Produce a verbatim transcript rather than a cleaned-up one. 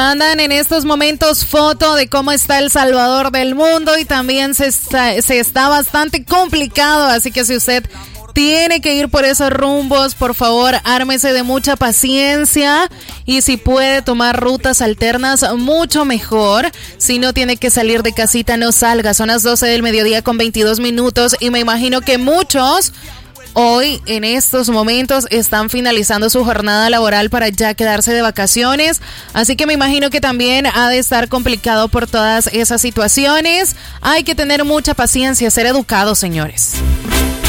mandan en estos momentos foto de cómo está El Salvador del mundo y también se está, se está bastante complicado, así que si usted tiene que ir por esos rumbos, por favor, ármese de mucha paciencia y si puede tomar rutas alternas, mucho mejor. Si no tiene que salir de casita, no salga. Son las doce del mediodía con veintidós minutos y me imagino que muchos hoy en estos momentos están finalizando su jornada laboral para ya quedarse de vacaciones, así que me imagino que también ha de estar complicado por todas esas situaciones. Hay que tener mucha paciencia, ser educados, señores.